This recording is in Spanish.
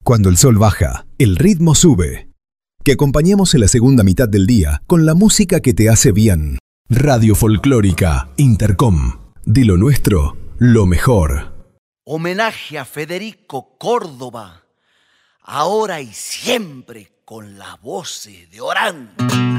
Cuando el sol baja, el ritmo sube. Que acompañemos en la segunda mitad del día con la música que te hace bien. Radio Folclórica Intercom. De lo nuestro, lo mejor. Homenaje a Federico Córdoba, ahora y siempre con las voces de Orán.